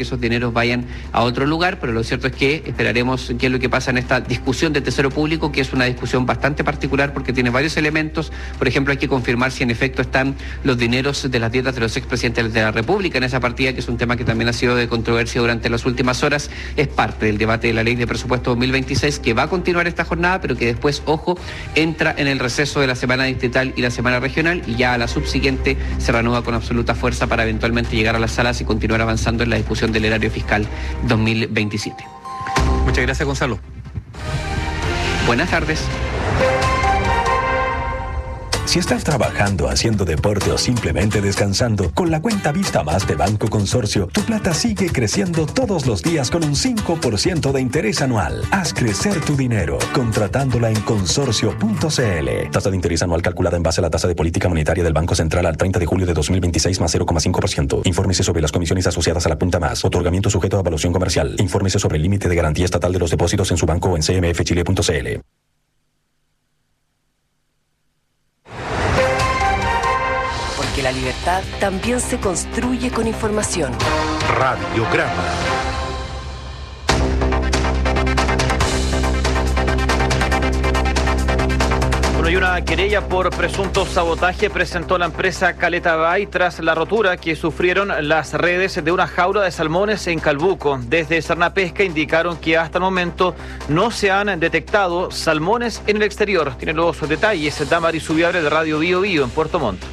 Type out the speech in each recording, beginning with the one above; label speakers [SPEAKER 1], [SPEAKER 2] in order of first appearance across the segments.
[SPEAKER 1] que esos dineros vayan a otro lugar, pero lo cierto es que esperaremos qué es lo que pasa en esta discusión de Tesoro Público, que es una discusión bastante particular porque tiene varios elementos. Por ejemplo, hay que confirmar si en efecto están los dineros de las dietas de los expresidentes de la República en esa partida, que es un tema que también ha sido de controversia durante las últimas horas. Es parte del debate de la ley de presupuesto 2026 que va a continuar esta jornada, pero que después, ojo, entra en el receso de la semana distrital y la semana regional, y ya a la subsiguiente se reanuda con absoluta fuerza para eventualmente llegar a las salas y continuar avanzando en la discusión del erario fiscal 2027.
[SPEAKER 2] Muchas gracias, Gonzalo.
[SPEAKER 1] Buenas tardes.
[SPEAKER 3] Si estás trabajando, haciendo deporte o simplemente descansando, con la cuenta Vista Más de Banco Consorcio, tu plata sigue creciendo todos los días con un 5% de interés anual. Haz crecer tu dinero contratándola en consorcio.cl. Tasa de interés anual calculada en base a la tasa de política monetaria del Banco Central al 30 de julio de 2026 más 0,5%. Infórmese sobre las comisiones asociadas a la cuenta Más. Otorgamiento sujeto a evaluación comercial. Infórmese sobre el límite de garantía estatal de los depósitos en su banco o en cmfchile.cl.
[SPEAKER 4] Que la libertad también se construye con información.
[SPEAKER 5] Radiograma.
[SPEAKER 2] Bueno, y una querella por presunto sabotaje presentó la empresa Caleta Bay tras la rotura que sufrieron las redes de una jaula de salmones en Calbuco. Desde Sernapesca indicaron que hasta el momento no se han detectado salmones en el exterior. Tiene los detalles Damaris Subiabre de Radio Bio Bio en Puerto Montt.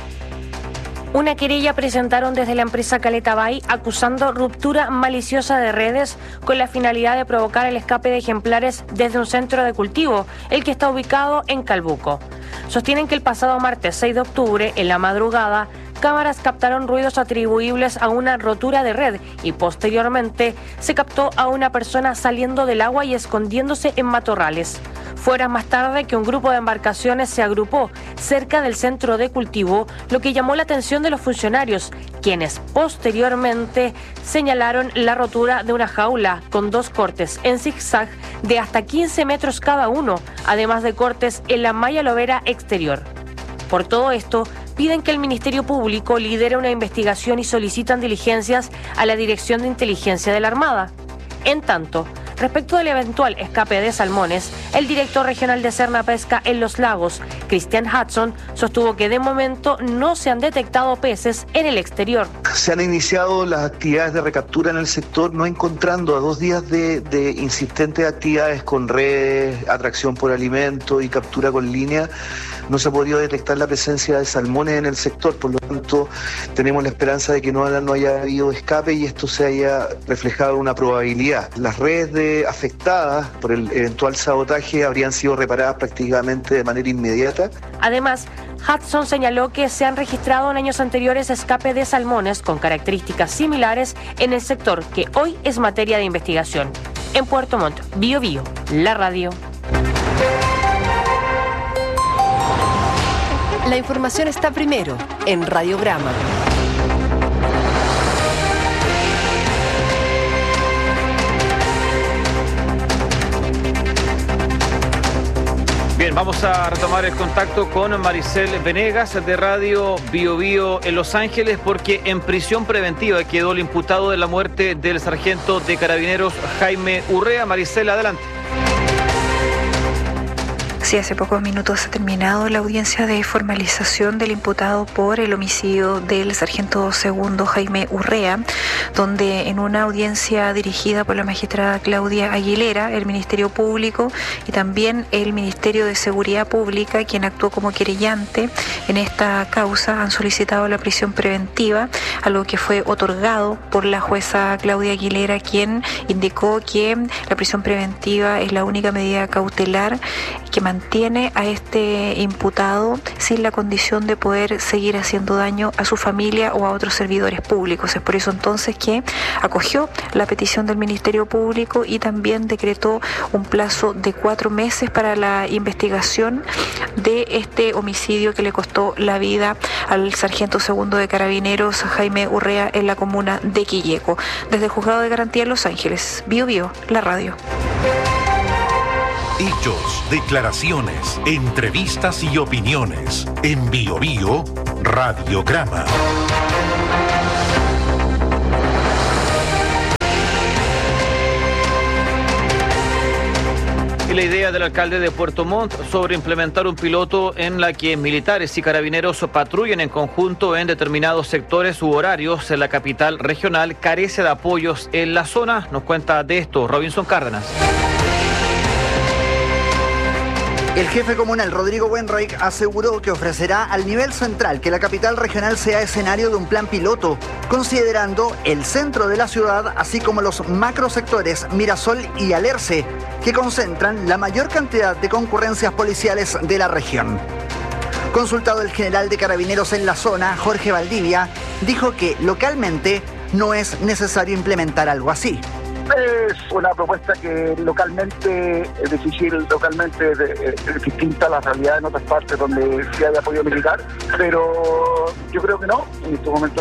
[SPEAKER 6] Una querella presentaron desde la empresa Caleta Bay acusando ruptura maliciosa de redes con la finalidad de provocar el escape de ejemplares desde un centro de cultivo, el que está ubicado en Calbuco. Sostienen que el pasado martes 6 de octubre, en la madrugada, cámaras captaron ruidos atribuibles a una rotura de red y posteriormente se captó a una persona saliendo del agua y escondiéndose en matorrales. Fue horas más tarde que un grupo de embarcaciones se agrupó cerca del centro de cultivo, lo que llamó la atención de los funcionarios, quienes posteriormente señalaron la rotura de una jaula con 2 cortes en zigzag de hasta 15 metros cada uno, además de cortes en la malla lobera exterior. Por todo esto, piden que el Ministerio Público lidere una investigación y solicitan diligencias a la Dirección de Inteligencia de la Armada. En tanto, respecto del eventual escape de salmones, el director regional de Sernapesca en Los Lagos, Christian Hudson, sostuvo que de momento no se han detectado peces en el exterior.
[SPEAKER 7] Se han iniciado las actividades de recaptura en el sector, no encontrando a 2 días de insistentes actividades con redes, atracción por alimento y captura con línea. No se ha podido detectar la presencia de salmones en el sector, por lo tanto tenemos la esperanza de que no haya habido escape y esto se haya reflejado en una probabilidad. Las redes afectadas por el eventual sabotaje habrían sido reparadas prácticamente de manera inmediata.
[SPEAKER 6] Además, Hudson señaló que se han registrado en años anteriores escape de salmones con características similares en el sector, que hoy es materia de investigación. En Puerto Montt, Bio Bio, la radio.
[SPEAKER 4] La información está primero en Radiograma.
[SPEAKER 2] Bien, vamos a retomar el contacto con Maricel Venegas de Radio Bio Bio en Los Ángeles, porque en prisión preventiva quedó el imputado de la muerte del sargento de Carabineros Jaime Urrea. Maricel, adelante.
[SPEAKER 8] Sí, hace pocos minutos ha terminado la audiencia de formalización del imputado por el homicidio del sargento segundo Jaime Urrea, donde en una audiencia dirigida por la magistrada Claudia Aguilera, el Ministerio Público y también el Ministerio de Seguridad Pública, quien actuó como querellante en esta causa, han solicitado la prisión preventiva, algo que fue otorgado por la jueza Claudia Aguilera, quien indicó que la prisión preventiva es la única medida cautelar que mantiene a este imputado sin la condición de poder seguir haciendo daño a su familia o a otros servidores públicos. Es por eso entonces que acogió la petición del Ministerio Público y también decretó un plazo de 4 meses para la investigación de este homicidio que le costó la vida al sargento segundo de Carabineros Jaime Urrea en la comuna de Quilleco. Desde el Juzgado de Garantía en Los Ángeles, Bio Bio, la radio.
[SPEAKER 5] Hechos, declaraciones, entrevistas y opiniones. En Bio Bio, Radiograma.
[SPEAKER 2] la idea del alcalde de Puerto Montt sobre implementar un piloto en la que militares y carabineros patrullen en conjunto en determinados sectores u horarios en la capital regional carece de apoyos en la zona. Nos cuenta de esto Robinson Cárdenas.
[SPEAKER 9] El jefe comunal Rodrigo Wenreich aseguró que ofrecerá al nivel central que la capital regional sea escenario de un plan piloto, considerando el centro de la ciudad, así como los macrosectores Mirasol y Alerce, que concentran la mayor cantidad de concurrencias policiales de la región. Consultado el general de Carabineros en la zona, Jorge Valdivia, dijo que localmente no es necesario implementar algo así.
[SPEAKER 10] Es una propuesta que localmente es difícil, localmente es distinta a la realidad en otras partes donde sí hay apoyo militar, pero yo creo que no. En estos momentos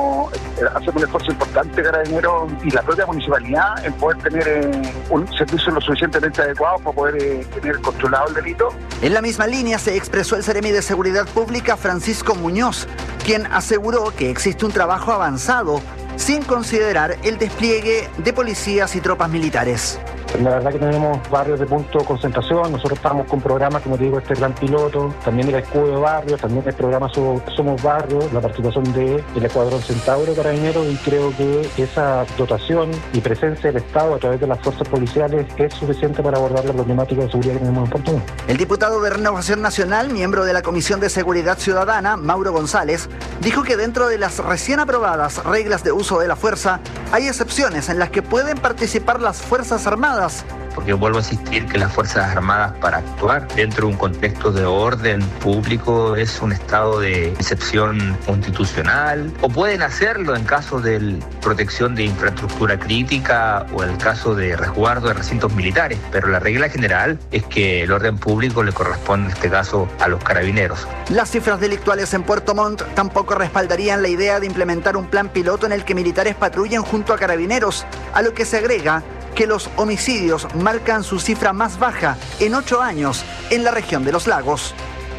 [SPEAKER 10] hacemos un esfuerzo importante, Carabineros y la propia municipalidad, en poder tener un servicio lo suficientemente adecuado para poder tener controlado el delito.
[SPEAKER 9] En la misma línea se expresó el seremi de Seguridad Pública Francisco Muñoz, quien aseguró que existe un trabajo avanzado sin considerar el despliegue de policías y tropas militares.
[SPEAKER 11] La verdad que tenemos barrios de punto de concentración, nosotros estamos con programas, como te digo, este gran piloto, también el escudo de barrios, también el programa Somos Barrios, la participación del Escuadrón Centauro Carabineros, y creo que esa dotación y presencia del Estado a través de las fuerzas policiales es suficiente para abordar la problemática de seguridad que tenemos en Puerto Montt.
[SPEAKER 9] El diputado de Renovación Nacional, miembro de la Comisión de Seguridad Ciudadana, Mauro González, dijo que dentro de las recién aprobadas reglas de uso de la fuerza, hay excepciones en las que pueden participar las Fuerzas Armadas.
[SPEAKER 12] Porque vuelvo a insistir que las Fuerzas Armadas, para actuar dentro de un contexto de orden público, es un estado de excepción constitucional, o pueden hacerlo en caso de protección de infraestructura crítica o en el caso de resguardo de recintos militares, pero la regla general es que el orden público le corresponde en este caso a los carabineros.
[SPEAKER 9] Las cifras delictuales en Puerto Montt tampoco respaldarían la idea de implementar un plan piloto en el que militares patrullen junto a carabineros, a lo que se agrega que los homicidios marcan su cifra más baja en 8 años en la región de los lagos.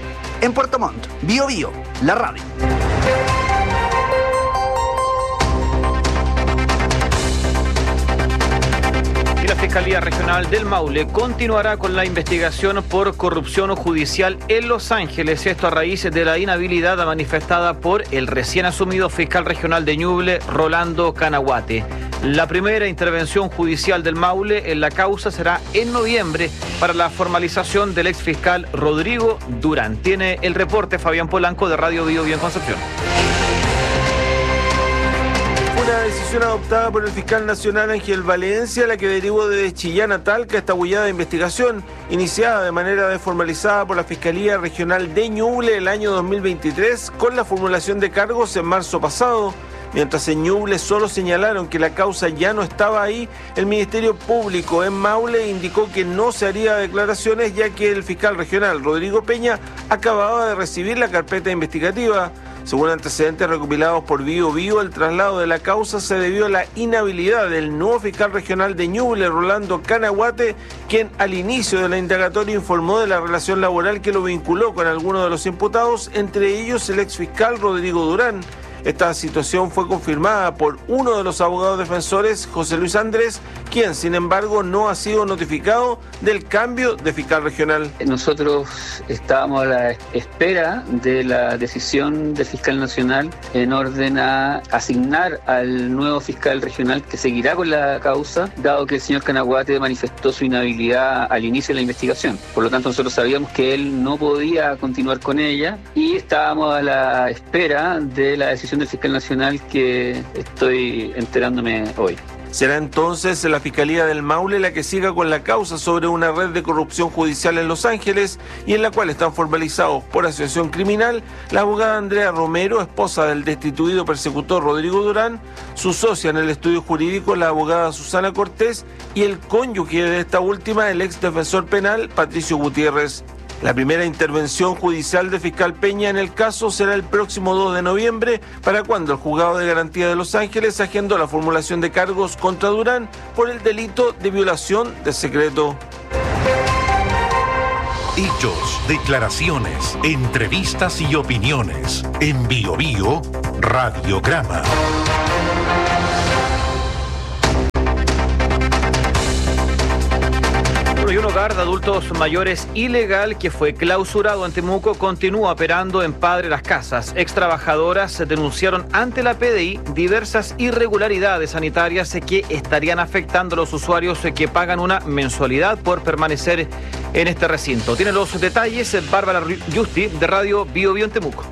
[SPEAKER 9] En Puerto Montt, Bío Bío, la radio.
[SPEAKER 2] Y la Fiscalía Regional del Maule continuará con la investigación por corrupción judicial en Los Ángeles. Esto a raíz de la inhabilidad manifestada por el recién asumido fiscal regional de Ñuble, Rolando Canaguate. La primera intervención judicial del Maule en la causa será en noviembre para la formalización del exfiscal Rodrigo Durán. Tiene el reporte Fabián Polanco de Radio Bío Bío en Concepción.
[SPEAKER 13] Una decisión adoptada por el fiscal nacional Ángel Valencia, la que derivó de Chillán a Talca esta bullada de investigación, iniciada de manera desformalizada por la Fiscalía Regional de Ñuble el año 2023, con la formulación de cargos en marzo pasado. Mientras en Ñuble solo señalaron que la causa ya no estaba ahí, el Ministerio Público en Maule indicó que no se haría declaraciones, ya que el fiscal regional Rodrigo Peña acababa de recibir la carpeta investigativa. Según antecedentes recopilados por Bío Bío, el traslado de la causa se debió a la inhabilidad del nuevo fiscal regional de Ñuble, Rolando Canaguate, quien al inicio de la indagatoria informó de la relación laboral que lo vinculó con algunos de los imputados, entre ellos el exfiscal Rodrigo Durán. Esta situación fue confirmada por uno de los abogados defensores, José Luis Andrés, quien, sin embargo, no ha sido notificado del cambio de fiscal regional.
[SPEAKER 1] Nosotros estábamos a la espera de la decisión del fiscal nacional en orden a asignar al nuevo fiscal regional que seguirá con la causa, dado que el señor Canaguate manifestó su inhabilidad al inicio de la investigación. Por lo tanto, nosotros sabíamos que él no podía continuar con ella y estábamos a la espera de la decisión del fiscal nacional que estoy enterándome hoy.
[SPEAKER 13] Será entonces la Fiscalía del Maule la que siga con la causa sobre una red de corrupción judicial en Los Ángeles y en la cual están formalizados por asociación criminal la abogada Andrea Romero, esposa del destituido persecutor Rodrigo Durán, su socia en el estudio jurídico, la abogada Susana Cortés, y el cónyuge de esta última, el ex defensor penal Patricio Gutiérrez. La primera intervención judicial de fiscal Peña en el caso será el próximo 2 de noviembre, para cuando el Juzgado de Garantía de Los Ángeles agendó la formulación de cargos contra Durán por el delito de violación de secreto.
[SPEAKER 5] Hechos, declaraciones, entrevistas y opiniones. En Bío Bío, Radiograma.
[SPEAKER 2] Bueno, y un hogar de adultos mayores ilegal que fue clausurado en Temuco continúa operando en Padre Las Casas. Extrabajadoras denunciaron ante la PDI diversas irregularidades sanitarias que estarían afectando a los usuarios que pagan una mensualidad por permanecer en este recinto. Tiene los detalles Bárbara Justi de Radio Bio Bio en Temuco.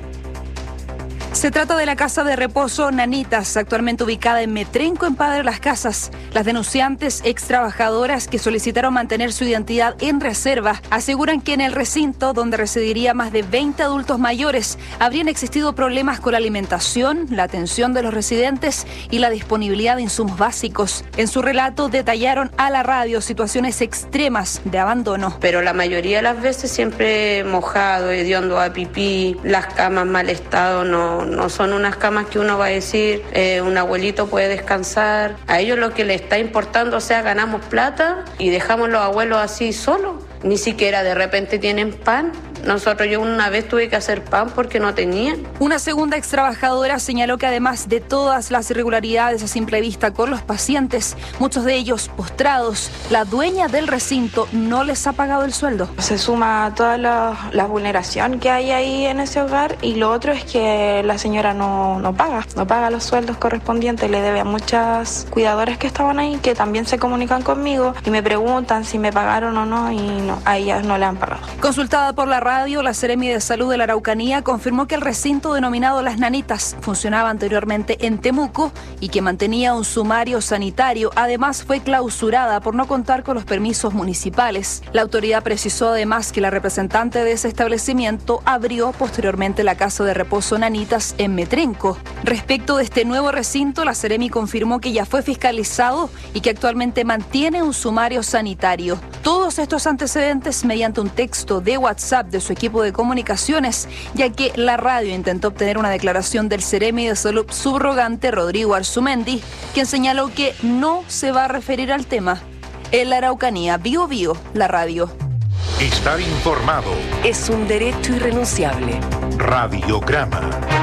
[SPEAKER 14] Se trata de la casa de reposo Nanitas, actualmente ubicada en Metrenco, en Padre Las Casas. Las denunciantes, extrabajadoras que solicitaron mantener su identidad en reserva, aseguran que en el recinto, donde residiría más de 20 adultos mayores, habrían existido problemas con la alimentación, la atención de los residentes y la disponibilidad de insumos básicos. En su relato detallaron a la radio situaciones extremas de abandono.
[SPEAKER 15] Pero la mayoría de las veces siempre mojado, hediondo a pipí, las camas mal estado, no son unas camas que uno va a decir, un abuelito puede descansar. A ellos lo que les está importando, o sea, ganamos plata y dejamos los abuelos así solos. Ni siquiera de repente tienen pan. Yo una vez tuve que hacer pan porque no tenían.
[SPEAKER 14] Una segunda extrabajadora señaló que además de todas las irregularidades a simple vista con los pacientes, muchos de ellos postrados, la dueña del recinto no les ha pagado el sueldo.
[SPEAKER 16] Se suma toda la vulneración que hay ahí en ese hogar, y lo otro es que la señora no paga los sueldos correspondientes. Le debe a muchas cuidadoras que estaban ahí, que también se comunican conmigo y me preguntan si me pagaron o no, y no, a ellas no le han pagado.
[SPEAKER 14] Consultada por la radio, la Seremi de Salud de la Araucanía confirmó que el recinto denominado Las Nanitas funcionaba anteriormente en Temuco y que mantenía un sumario sanitario. Además, fue clausurada por no contar con los permisos municipales. La autoridad precisó además que la representante de ese establecimiento abrió posteriormente la casa de reposo Nanitas en Metrenco. Respecto de este nuevo recinto, la Seremi confirmó que ya fue fiscalizado y que actualmente mantiene un sumario sanitario. Todos estos antecedentes mediante un texto de WhatsApp de su equipo de comunicaciones, ya que la radio intentó obtener una declaración del Seremi de Salud subrogante Rodrigo Arzumendi, quien señaló que no se va a referir al tema. En la Araucanía, Bio Bio, la radio.
[SPEAKER 5] Estar informado
[SPEAKER 4] es un derecho irrenunciable.
[SPEAKER 5] Radiograma.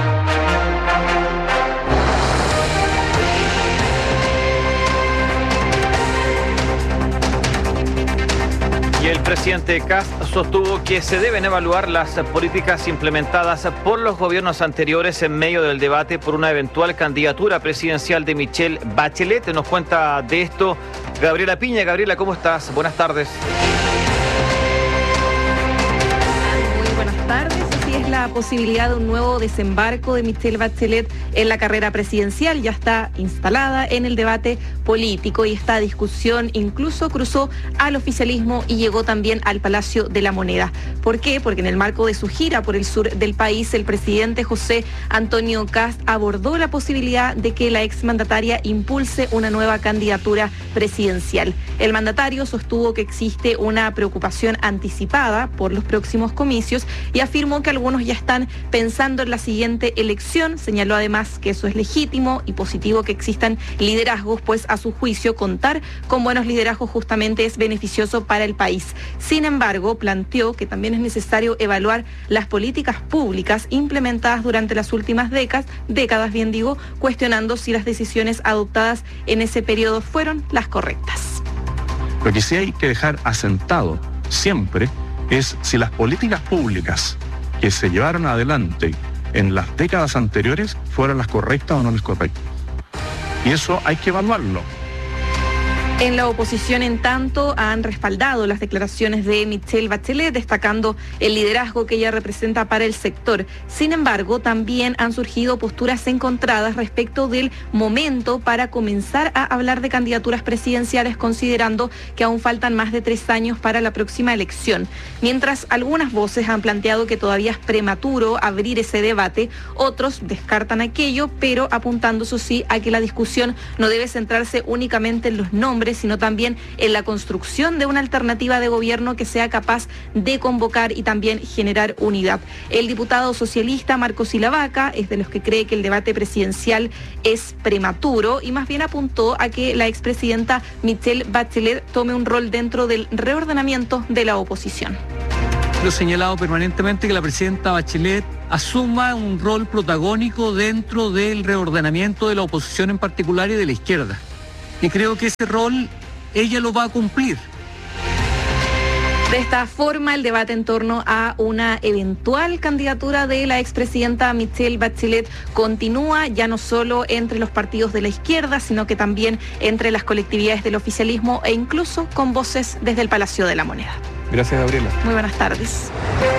[SPEAKER 2] Y el presidente Kast sostuvo que se deben evaluar las políticas implementadas por los gobiernos anteriores en medio del debate por una eventual candidatura presidencial de Michelle Bachelet. Nos cuenta de esto Gabriela Piña. Gabriela, ¿cómo estás? Buenas tardes.
[SPEAKER 17] Muy buenas tardes. Así es, la posibilidad de un nuevo desembarco de Michelle Bachelet en la carrera presidencial ya está instalada en el debate político, y esta discusión incluso cruzó al oficialismo y llegó también al Palacio de la Moneda. ¿Por qué? Porque en el marco de su gira por el sur del país, el presidente José Antonio Kast abordó la posibilidad de que la exmandataria impulse una nueva candidatura presidencial. El mandatario sostuvo que existe una preocupación anticipada por los próximos comicios y afirmó que algunos ya están pensando en la siguiente elección. Señaló además que eso es legítimo y positivo que existan liderazgos, pues a su juicio contar con buenos liderazgos justamente es beneficioso para el país. Sin embargo, planteó que también es necesario evaluar las políticas públicas implementadas durante las últimas décadas, cuestionando si las decisiones adoptadas en ese periodo fueron las correctas.
[SPEAKER 18] Lo que sí hay que dejar asentado siempre es si las políticas públicas que se llevaron adelante en las décadas anteriores fueron las correctas o no las correctas. Y eso hay que evaluarlo.
[SPEAKER 17] En la oposición, en tanto, han respaldado las declaraciones de Michelle Bachelet, destacando el liderazgo que ella representa para el sector. Sin embargo, también han surgido posturas encontradas respecto del momento para comenzar a hablar de candidaturas presidenciales, considerando que aún faltan más de 3 años para la próxima elección. Mientras algunas voces han planteado que todavía es prematuro abrir ese debate, otros descartan aquello, pero apuntando, eso sí, a que la discusión no debe centrarse únicamente en los nombres, sino también en la construcción de una alternativa de gobierno que sea capaz de convocar y también generar unidad. El diputado socialista Marcos Silavaca es de los que cree que el debate presidencial es prematuro y más bien apuntó a que la expresidenta Michelle Bachelet tome un rol dentro del reordenamiento de la oposición.
[SPEAKER 19] Lo he señalado permanentemente que la presidenta Bachelet asuma un rol protagónico dentro del reordenamiento de la oposición en particular y de la izquierda. Y creo que ese rol ella lo va a cumplir.
[SPEAKER 17] De esta forma, el debate en torno a una eventual candidatura de la expresidenta Michelle Bachelet continúa, ya no solo entre los partidos de la izquierda, sino que también entre las colectividades del oficialismo e incluso con voces desde el Palacio de la Moneda.
[SPEAKER 18] Gracias, Gabriela.
[SPEAKER 17] Muy buenas tardes.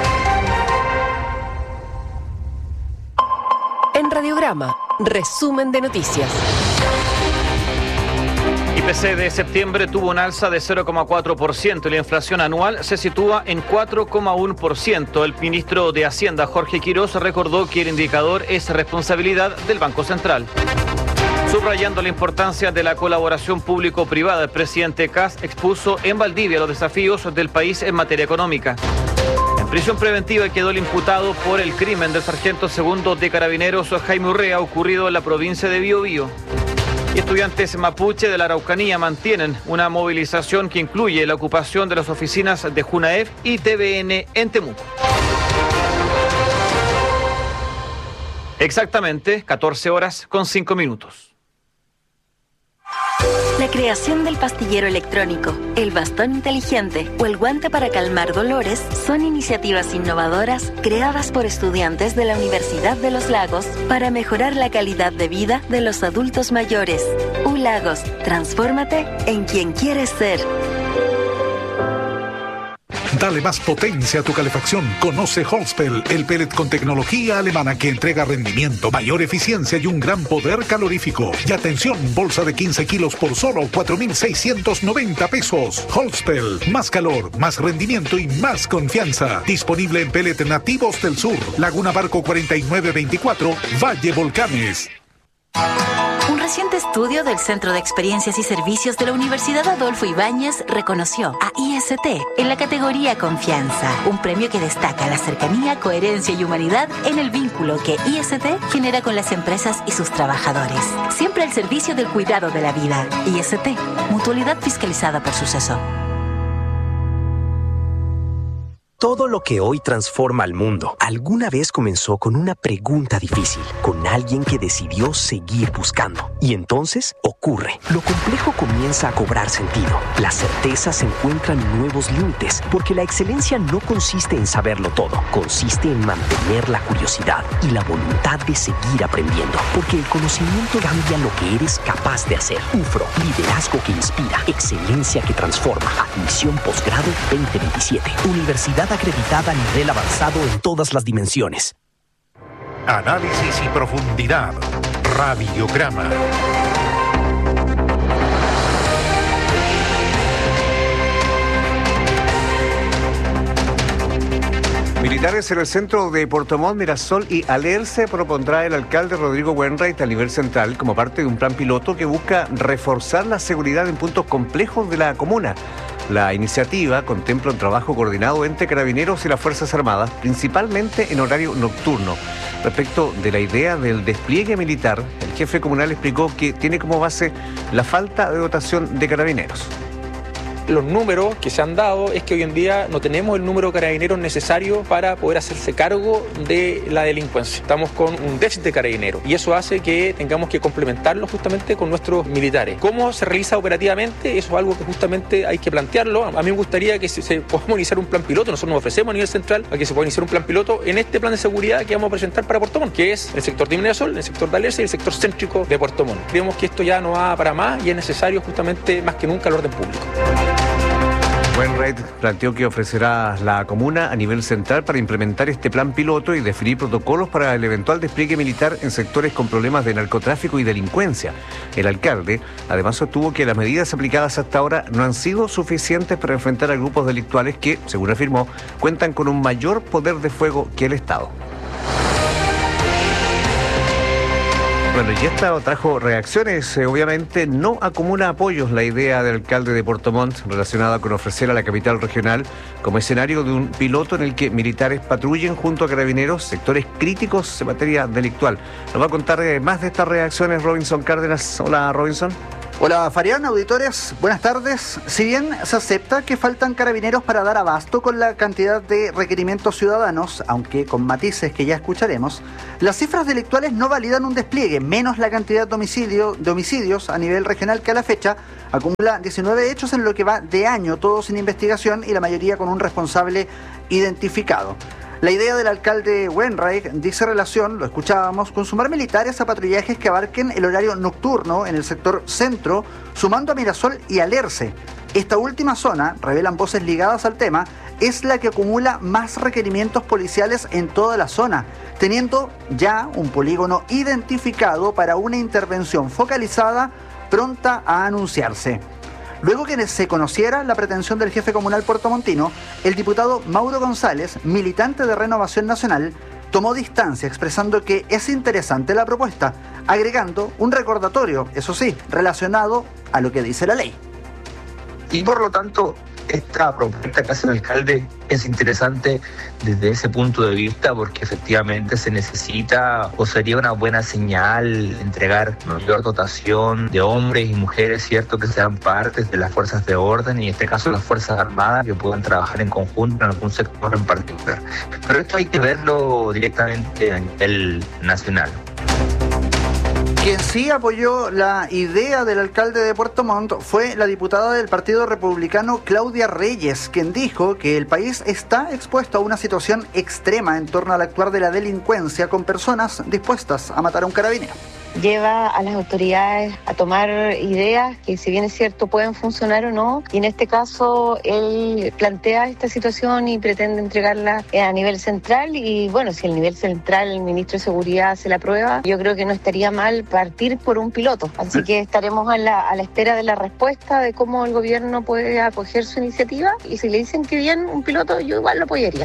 [SPEAKER 4] En Radiograma, resumen de noticias.
[SPEAKER 2] IPC de septiembre tuvo un alza de 0,4% y la inflación anual se sitúa en 4,1%. El ministro de Hacienda, Jorge Quiroz, recordó que el indicador es responsabilidad del Banco Central. Subrayando la importancia de la colaboración público-privada, el presidente Kast expuso en Valdivia los desafíos del país en materia económica. En prisión preventiva quedó el imputado por el crimen del sargento segundo de Carabineros Jaime Urrea, ocurrido en la provincia de Biobío. Y estudiantes mapuche de la Araucanía mantienen una movilización que incluye la ocupación de las oficinas de Junaef y TVN en Temuco. Exactamente 14:05.
[SPEAKER 20] La creación del pastillero electrónico, el bastón inteligente o el guante para calmar dolores son iniciativas innovadoras creadas por estudiantes de la Universidad de los Lagos para mejorar la calidad de vida de los adultos mayores. U-Lagos, transfórmate en quien quieres ser.
[SPEAKER 5] Dale más potencia a tu calefacción. Conoce Holzpel, el pellet con tecnología alemana que entrega rendimiento, mayor eficiencia y un gran poder calorífico. Y atención, bolsa de 15 kilos por solo 4.690 pesos. Holzpel, más calor, más rendimiento y más confianza. Disponible en pellet nativos del sur. Laguna Barco 4924, Valle Volcanes.
[SPEAKER 20] Un reciente estudio del Centro de Experiencias y Servicios de la Universidad Adolfo Ibáñez reconoció a IST en la categoría Confianza, un premio que destaca la cercanía, coherencia y humanidad en el vínculo que IST genera con las empresas y sus trabajadores. Siempre al servicio del cuidado de la vida. IST, mutualidad fiscalizada por Suceso.
[SPEAKER 21] Todo lo que hoy transforma al mundo alguna vez comenzó con una pregunta difícil, con alguien que decidió seguir buscando. Y entonces ocurre. Lo complejo comienza a cobrar sentido. Las certezas encuentran nuevos límites, porque la excelencia no consiste en saberlo todo, consiste en mantener la curiosidad y la voluntad de seguir aprendiendo, porque el conocimiento cambia lo que eres capaz de hacer. UFRO, liderazgo que inspira, excelencia que transforma. Admisión posgrado 2027. Universidad acreditada a nivel avanzado en todas las dimensiones.
[SPEAKER 5] Análisis y profundidad. Radiograma.
[SPEAKER 22] Militares en el centro de Puerto Montt, Mirasol y Alerce propondrá el alcalde Rodrigo Wainwright a nivel central como parte de un plan piloto que busca reforzar la seguridad en puntos complejos de la comuna. La iniciativa contempla un trabajo coordinado entre Carabineros y las Fuerzas Armadas, principalmente en horario nocturno. Respecto de la idea del despliegue militar, el jefe comunal explicó que tiene como base la falta de dotación de carabineros.
[SPEAKER 23] Los números que se han dado es que hoy en día no tenemos el número de carabineros necesario para poder hacerse cargo de la delincuencia. Estamos con un déficit de carabineros y eso hace que tengamos que complementarlo justamente con nuestros militares. ¿Cómo se realiza operativamente? Eso es algo que justamente hay que plantearlo. A mí me gustaría que se podamos iniciar un plan piloto. Nosotros nos ofrecemos a nivel central a que se pueda iniciar un plan piloto en este plan de seguridad que vamos a presentar para Puerto Montt, que es el sector de Mirasol, el sector de Alerce y el sector céntrico de Puerto Montt. Creemos que esto ya no va para más y es necesario justamente más que nunca el orden público.
[SPEAKER 22] Wainwright planteó que ofrecerá la comuna a nivel central para implementar este plan piloto y definir protocolos para el eventual despliegue militar en sectores con problemas de narcotráfico y delincuencia. El alcalde además sostuvo que las medidas aplicadas hasta ahora no han sido suficientes para enfrentar a grupos delictuales que, según afirmó, cuentan con un mayor poder de fuego que el Estado. Bueno, y esta trajo reacciones. Obviamente no acumula apoyos la idea del alcalde de Puerto Montt relacionada con ofrecer a la capital regional como escenario de un piloto en el que militares patrullen junto a carabineros sectores críticos en materia delictual. Nos va a contar más de estas reacciones Robinson Cárdenas. Hola, Robinson.
[SPEAKER 9] Hola Farián, auditores, buenas tardes. Si bien se acepta que faltan carabineros para dar abasto con la cantidad de requerimientos ciudadanos, aunque con matices que ya escucharemos, las cifras delictuales no validan un despliegue, menos la cantidad de homicidios a nivel regional que a la fecha acumula 19 hechos en lo que va de año, todos sin investigación y la mayoría con un responsable identificado. La idea del alcalde Wainwright dice relación, lo escuchábamos, con sumar militares a patrullajes que abarquen el horario nocturno en el sector centro, sumando a Mirasol y Alerce. Esta última zona, revelan voces ligadas al tema, es la que acumula más requerimientos policiales en toda la zona, teniendo ya un polígono identificado para una intervención focalizada pronta a anunciarse. Luego que se conociera la pretensión del jefe comunal puertomontino, el diputado Mauro González, militante de Renovación Nacional, tomó distancia expresando que es interesante la propuesta, agregando un recordatorio, eso sí, relacionado a lo que dice la ley.
[SPEAKER 12] Y por lo tanto, esta propuesta que hace el alcalde es interesante desde ese punto de vista porque efectivamente se necesita o sería una buena señal entregar mayor dotación de hombres y mujeres, cierto, que sean partes de las fuerzas de orden y en este caso las fuerzas armadas que puedan trabajar en conjunto en algún sector en particular. Pero esto hay que verlo directamente a nivel nacional.
[SPEAKER 9] Quien sí apoyó la idea del alcalde de Puerto Montt fue la diputada del Partido Republicano Claudia Reyes, quien dijo que el país está expuesto a una situación extrema en torno al actuar de la delincuencia con personas dispuestas a matar a un carabinero.
[SPEAKER 3] Lleva a las autoridades a tomar ideas que, si bien es cierto, pueden funcionar o no, y en este caso él plantea esta situación y pretende entregarla a nivel central, y bueno, si el nivel central, el ministro de Seguridad hace la prueba, yo creo que no estaría mal partir por un piloto, así que estaremos a la espera de la respuesta de cómo el gobierno puede acoger su iniciativa, y si le dicen que bien un piloto, yo igual lo apoyaría.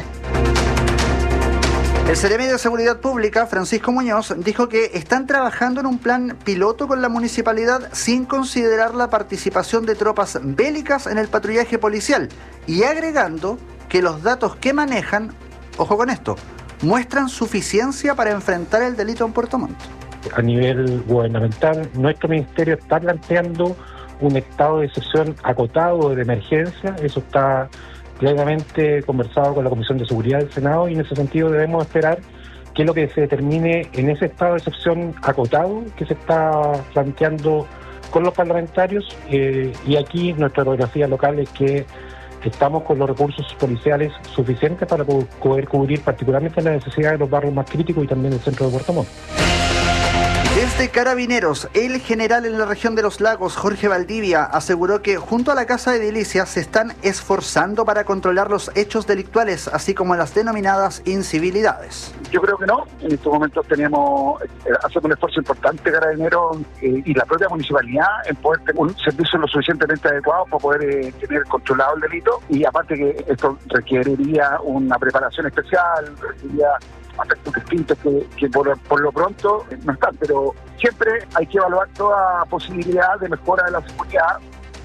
[SPEAKER 9] El Seremi de Seguridad Pública, Francisco Muñoz, dijo que están trabajando en un plan piloto con la municipalidad sin considerar la participación de tropas bélicas en el patrullaje policial y agregando que los datos que manejan, ojo con esto, muestran suficiencia para enfrentar el delito en Puerto Montt.
[SPEAKER 11] A nivel gubernamental, nuestro ministerio está planteando un estado de excepción acotado de emergencia, eso está plenamente conversado con la Comisión de Seguridad del Senado y en ese sentido debemos esperar que lo que se determine en ese estado de excepción acotado que se está planteando con los parlamentarios y aquí nuestra orografía local es que estamos con los recursos policiales suficientes para poder cubrir particularmente las necesidades de los barrios más críticos y también el centro de Puerto Montt.
[SPEAKER 9] Desde Carabineros, el general en la región de los lagos, Jorge Valdivia, aseguró que junto a la Casa de Edilicias se están esforzando para controlar los hechos delictuales, así como las denominadas incivilidades.
[SPEAKER 10] Yo creo que no. En estos momentos hacemos un esfuerzo importante, Carabineros y la propia municipalidad, en poder tener un servicio lo suficientemente adecuado para poder tener controlado el delito. Y aparte que esto requeriría una preparación especial, requeriría aspectos distintos que por lo pronto no están, pero siempre hay que evaluar toda posibilidad de mejora de la seguridad.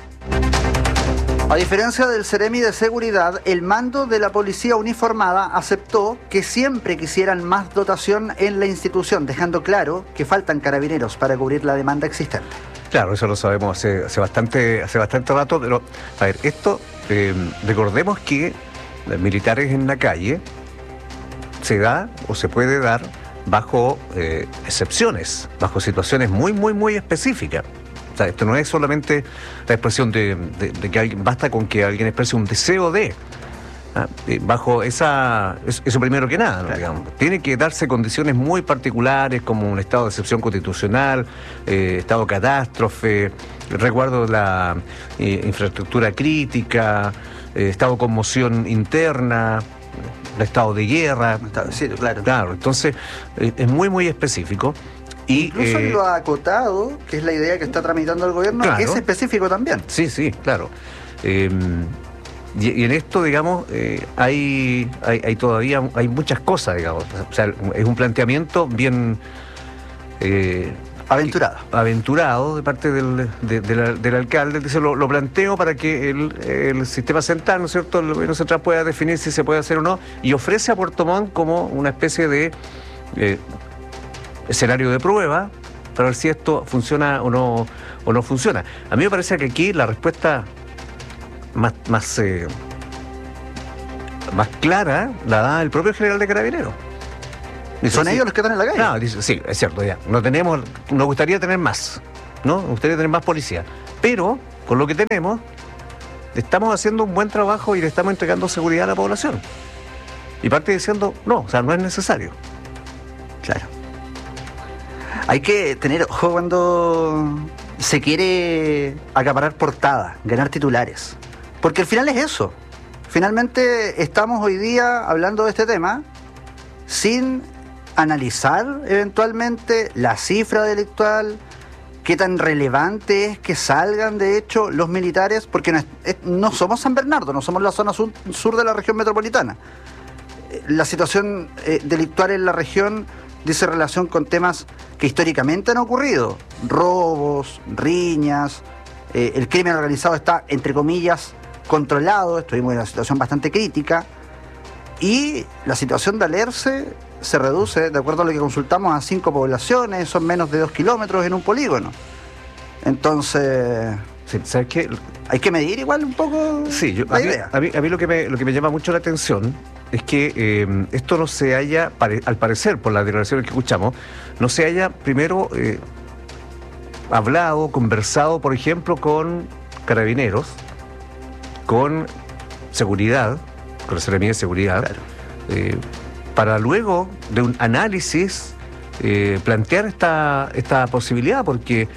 [SPEAKER 9] A diferencia del Seremi de Seguridad, el mando de la policía uniformada aceptó que siempre quisieran más dotación en la institución, dejando claro que faltan carabineros para cubrir la demanda existente.
[SPEAKER 22] Claro, eso lo sabemos hace bastante rato, pero a ver, esto, recordemos que los militares en la calle se da o se puede dar bajo excepciones, bajo situaciones muy específicas. O sea, esto no es solamente la expresión de que alguien, basta con que alguien exprese un deseo de, bajo eso primero que nada, ¿no? Digamos, tiene que darse condiciones muy particulares como un estado de excepción constitucional, estado de catástrofe, resguardo de la infraestructura crítica, estado de conmoción interna, el estado de guerra.
[SPEAKER 9] Sí, claro.
[SPEAKER 22] Claro, entonces es muy específico. Y,
[SPEAKER 9] incluso en lo acotado, que es la idea que está tramitando el gobierno, claro, es específico también.
[SPEAKER 22] Sí, claro. Y en esto, digamos, hay todavía muchas cosas, digamos. O sea, es un planteamiento bien aventurado de parte del alcalde. Dice, lo planteo para que el sistema central, ¿no es cierto?, el gobierno central pueda definir si se puede hacer o no, y ofrece a Puerto Montt como una especie de escenario de prueba para ver si esto funciona o no funciona. A mí me parece que aquí la respuesta más clara la da el propio general de Carabineros.
[SPEAKER 9] ¿Son ellos los que están en la calle?
[SPEAKER 22] No, dice, sí, es cierto, ya. Nos gustaría tener más, ¿no? Nos gustaría tener más policía. Pero, con lo que tenemos, estamos haciendo un buen trabajo y le estamos entregando seguridad a la población. Y parte diciendo, no es necesario.
[SPEAKER 9] Claro. Hay que tener ojo cuando se quiere acaparar portada, ganar titulares. Porque al final es eso. Finalmente estamos hoy día hablando de este tema sin analizar eventualmente la cifra delictual, qué tan relevante es que salgan de hecho los militares, porque no somos San Bernardo, no somos la zona sur de la región metropolitana. La situación delictual en la región dice relación con temas que históricamente han ocurrido: robos, riñas, el crimen organizado está, entre comillas, controlado, estuvimos en una situación bastante crítica, y la situación de Alerce se reduce, de acuerdo a lo que consultamos, a 5 poblaciones, son menos de 2 kilómetros en un polígono. Entonces,
[SPEAKER 22] sí, ¿sabes qué? Hay que medir igual un poco la idea. A mí lo que me llama mucho la atención es que esto no se haya, al parecer, por las declaraciones que escuchamos, no se haya primero hablado, conversado, por ejemplo, con Carabineros, con seguridad, con la Seremía de Seguridad, claro. Para luego de un análisis plantear esta posibilidad, porque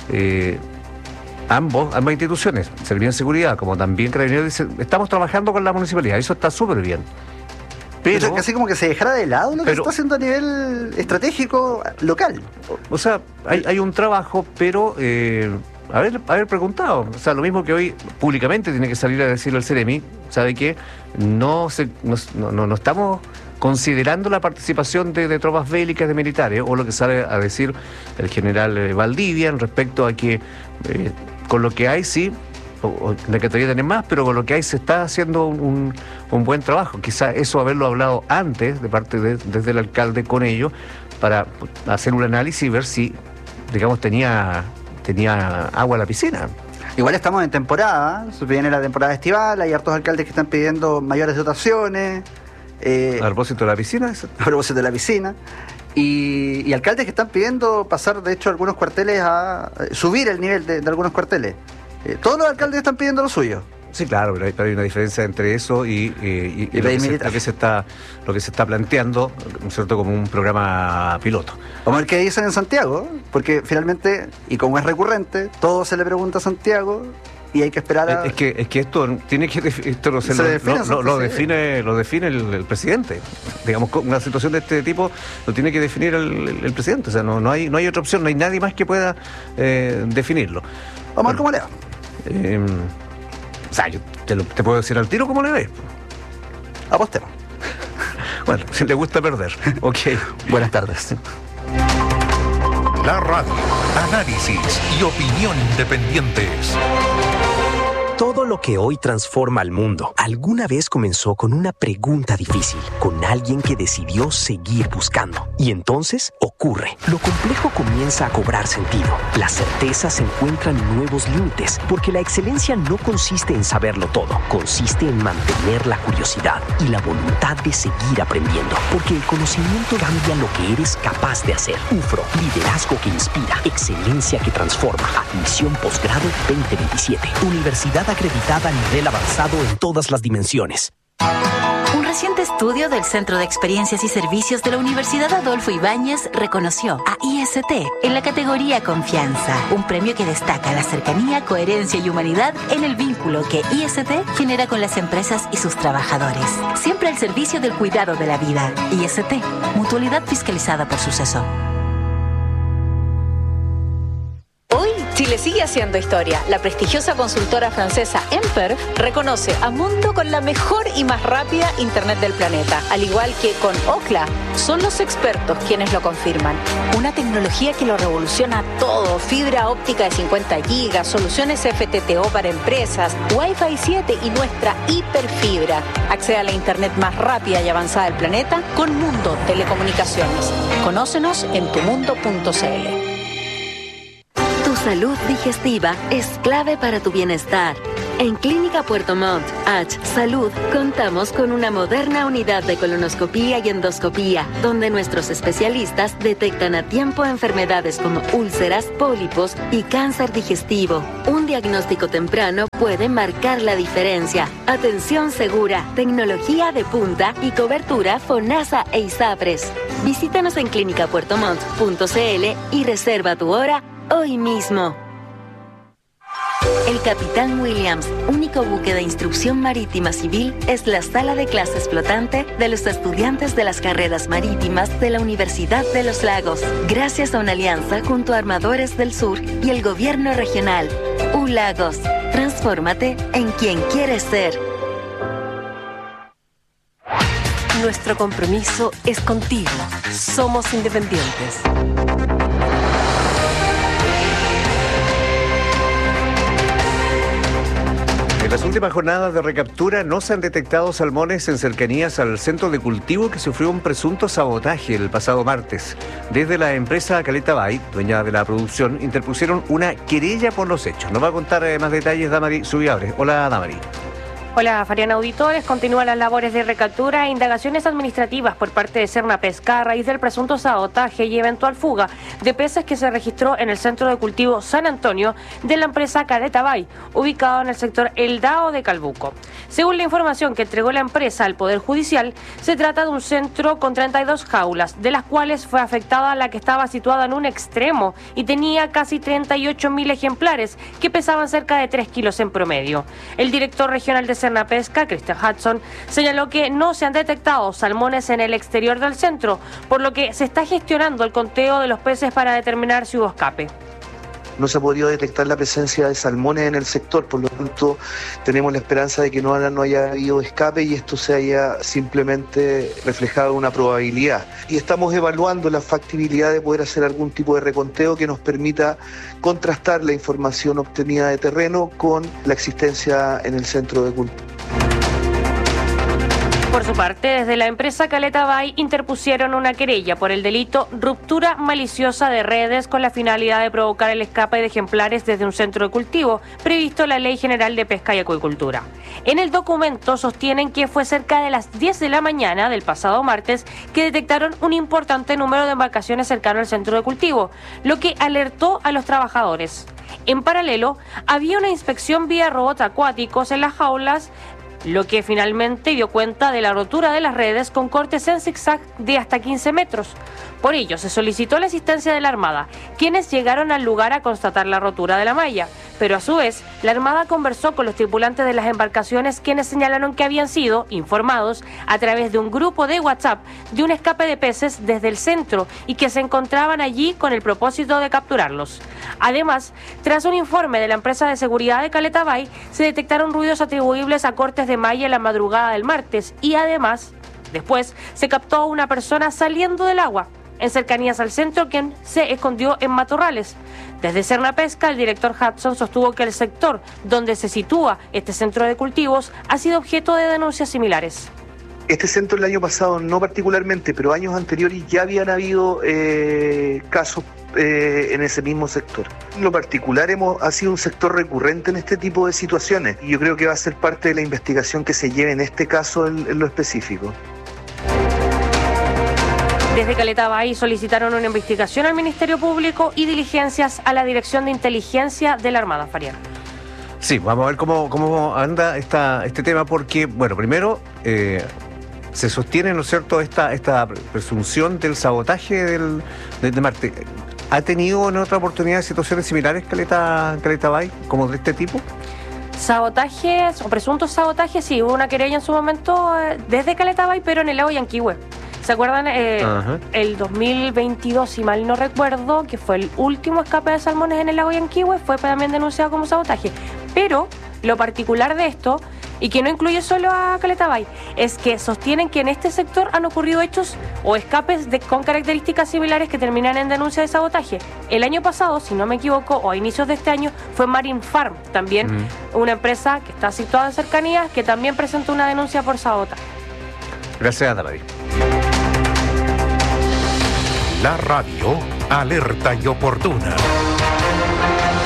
[SPEAKER 22] ambas instituciones, Seremía de Seguridad como también Carabineros, dicen, estamos trabajando con la municipalidad, eso está súper bien.
[SPEAKER 9] Pero es casi como que se dejara de lado lo que se está haciendo a nivel estratégico local.
[SPEAKER 22] O sea, hay un trabajo, pero haber preguntado. O sea, lo mismo que hoy públicamente tiene que salir a decirle al Ceremi, ¿sabe qué? No estamos considerando la participación de tropas bélicas de militares, o lo que sale a decir el general Valdivia respecto a que con lo que hay sí, o de que todavía tienen más, pero con lo que hay se está haciendo un buen trabajo. Quizá eso haberlo hablado antes de parte desde el alcalde con ellos, para hacer un análisis y ver si, digamos, tenía agua en la piscina.
[SPEAKER 9] Igual estamos en temporada, se viene la temporada estival, hay hartos alcaldes que están pidiendo mayores dotaciones.
[SPEAKER 22] A propósito de la piscina.
[SPEAKER 9] A propósito de la piscina. Y alcaldes que están pidiendo pasar, de hecho, algunos cuarteles a subir el nivel de algunos cuarteles. Todos los alcaldes están pidiendo lo suyo.
[SPEAKER 22] Sí, claro, pero hay una diferencia entre eso y lo que se está planteando, ¿no es cierto?, como un programa piloto.
[SPEAKER 9] Vamos a ver qué dicen en Santiago, porque finalmente, y como es recurrente, todo se le pregunta a Santiago y hay que esperar a...
[SPEAKER 22] Es que esto tiene que... Esto lo define el presidente. Digamos, una situación de este tipo lo tiene que definir el presidente. O sea, no hay otra opción, no hay nadie más que pueda definirlo.
[SPEAKER 9] Vamos a ver cómo le va.
[SPEAKER 22] O sea, yo te puedo decir al tiro cómo le ves.
[SPEAKER 9] Apostemos.
[SPEAKER 22] Bueno, si le gusta perder. Ok.
[SPEAKER 9] Buenas tardes.
[SPEAKER 5] La radio, análisis y opinión independientes.
[SPEAKER 21] Todo lo que hoy transforma al mundo alguna vez comenzó con una pregunta difícil, con alguien que decidió seguir buscando. Y entonces ocurre. Lo complejo comienza a cobrar sentido. Las certezas encuentran nuevos límites, porque la excelencia no consiste en saberlo todo, consiste en mantener la curiosidad y la voluntad de seguir aprendiendo, porque el conocimiento cambia lo que eres capaz de hacer. UFRO, liderazgo que inspira, excelencia que transforma. Admisión posgrado 2027. Universidad acreditada a nivel avanzado en todas las dimensiones.
[SPEAKER 20] Un reciente estudio del Centro de Experiencias y Servicios de la Universidad Adolfo Ibáñez reconoció a IST en la categoría Confianza, un premio que destaca la cercanía, coherencia y humanidad en el vínculo que IST genera con las empresas y sus trabajadores. Siempre al servicio del cuidado de la vida. IST, mutualidad fiscalizada por Suceso.
[SPEAKER 6] Chile sigue haciendo historia. La prestigiosa consultora francesa Emper reconoce a Mundo con la mejor y más rápida Internet del planeta. Al igual que con Ookla, son los expertos quienes lo confirman. Una tecnología que lo revoluciona todo. Fibra óptica de 50 gigas, soluciones FTTO para empresas, Wi-Fi 7 y nuestra hiperfibra. Accede a la Internet más rápida y avanzada del planeta con Mundo Telecomunicaciones. Conócenos en tumundo.cl.
[SPEAKER 1] salud digestiva es clave para tu bienestar. En Clínica Puerto Montt, H Salud, contamos con una moderna unidad de colonoscopía y endoscopía, donde nuestros especialistas detectan a tiempo enfermedades como úlceras, pólipos y cáncer digestivo. Un diagnóstico temprano puede marcar la diferencia. Atención segura, tecnología de punta y cobertura FONASA e ISAPRES. Visítanos en clinicapuertomont.cl y reserva tu hora hoy mismo. El Capitán Williams, único buque de instrucción marítima civil, es la sala de clases flotante de los estudiantes de las carreras marítimas de la Universidad de los Lagos, gracias a una alianza junto a Armadores del Sur y el gobierno regional. ULagos, transfórmate en quien quieres ser.
[SPEAKER 4] Nuestro compromiso es contigo. Somos independientes.
[SPEAKER 22] En las últimas jornadas de recaptura no se han detectado salmones en cercanías al centro de cultivo que sufrió un presunto sabotaje el pasado martes. Desde la empresa Caleta Bay, dueña de la producción, interpusieron una querella por los hechos. Nos va a contar más detalles Damari Subiabre. Hola, Damari.
[SPEAKER 7] Hola, Fariana Auditores. Continúan las labores de recaptura e indagaciones administrativas por parte de Sernapesca a raíz del presunto sabotaje y eventual fuga de peces que se registró en el centro de cultivo San Antonio de la empresa Caleta Bay, ubicado en el sector El Dao de Calbuco. Según la información que entregó la empresa al Poder Judicial, se trata de un centro con 32 jaulas, de las cuales fue afectada la que estaba situada en un extremo y tenía casi 38.000 ejemplares que pesaban cerca de 3 kilos en promedio. El director regional de Sernapesca, Christian Hudson, señaló que no se han detectado salmones en el exterior del centro, por lo que se está gestionando el conteo de los peces para determinar si hubo escape.
[SPEAKER 8] No se ha podido detectar la presencia de salmones en el sector, por lo tanto tenemos la esperanza de que no haya habido escape y esto se haya simplemente reflejado una probabilidad. Y estamos evaluando la factibilidad de poder hacer algún tipo de reconteo que nos permita contrastar la información obtenida de terreno con la existencia en el centro de cultivo.
[SPEAKER 7] Por su parte, desde la empresa Caleta Bay interpusieron una querella por el delito ruptura maliciosa de redes con la finalidad de provocar el escape de ejemplares desde un centro de cultivo, previsto en la Ley General de Pesca y Acuicultura. En el documento sostienen que fue cerca de las 10 de la mañana del pasado martes que detectaron un importante número de embarcaciones cercano al centro de cultivo, lo que alertó a los trabajadores. En paralelo, había una inspección vía robots acuáticos en las jaulas, lo que finalmente dio cuenta de la rotura de las redes con cortes en zigzag de hasta 15 metros. Por ello, se solicitó la asistencia de la Armada, quienes llegaron al lugar a constatar la rotura de la malla, pero a su vez, la Armada conversó con los tripulantes de las embarcaciones, quienes señalaron que habían sido informados a través de un grupo de WhatsApp de un escape de peces desde el centro y que se encontraban allí con el propósito de capturarlos. Además, tras un informe de la empresa de seguridad de Caleta Bay, se detectaron ruidos atribuibles a cortes de malla en la madrugada del martes y además, después, se captó a una persona saliendo del agua en cercanías al centro, quien se escondió en matorrales. Desde Sernapesca, el director Hudson sostuvo que el sector donde se sitúa este centro de cultivos ha sido objeto de denuncias similares.
[SPEAKER 8] Este centro el año pasado no particularmente, pero años anteriores ya habían habido casos en ese mismo sector. En lo particular ha sido un sector recurrente en este tipo de situaciones y yo creo que va a ser parte de la investigación que se lleve en este caso en lo específico.
[SPEAKER 7] Desde Caleta Bay solicitaron una investigación al Ministerio Público y diligencias a la Dirección de Inteligencia de la Armada, Fariana.
[SPEAKER 22] Sí, vamos a ver cómo anda este tema porque, bueno, primero se sostiene, ¿no es cierto?, esta presunción del sabotaje de Marte. ¿Ha tenido en otra oportunidad situaciones similares Caleta Bay, como de este tipo?
[SPEAKER 7] Sabotajes o presuntos sabotajes, sí, hubo una querella en su momento desde Caleta Bay, pero en el lago Yanquihue. ¿Se acuerdan? El 2022, si mal no recuerdo, que fue el último escape de salmones en el lago Yanquihue, fue también denunciado como sabotaje. Pero lo particular de esto, y que no incluye solo a Caleta Bay, es que sostienen que en este sector han ocurrido hechos o escapes con características similares que terminan en denuncia de sabotaje. El año pasado, si no me equivoco, o a inicios de este año, fue Marine Farm, también una empresa que está situada en cercanías, que también presentó una denuncia por sabotaje.
[SPEAKER 22] Gracias, David.
[SPEAKER 5] La radio alerta y oportuna.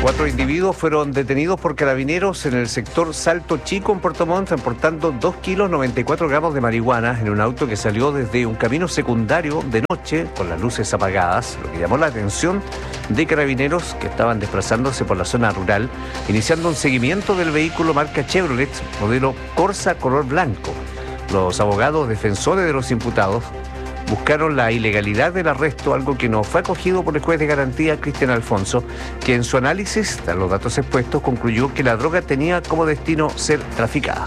[SPEAKER 22] 4 individuos fueron detenidos por carabineros en el sector Salto Chico en Puerto Montt, transportando 2 kilos 94 gramos de marihuana en un auto que salió desde un camino secundario de noche con las luces apagadas, lo que llamó la atención de carabineros que estaban desplazándose por la zona rural, iniciando un seguimiento del vehículo marca Chevrolet, modelo Corsa color blanco. Los abogados defensores de los imputados buscaron la ilegalidad del arresto, algo que no fue acogido por el juez de garantía Cristian Alfonso, que en su análisis de los datos expuestos concluyó que la droga tenía como destino ser traficada.